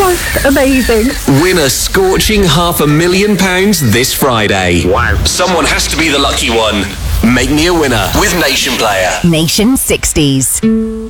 just amazing. Win a scorching £500,000 this Friday. Wow. Someone has to be the lucky one. Make me a winner with Nation Player. Nation 60s.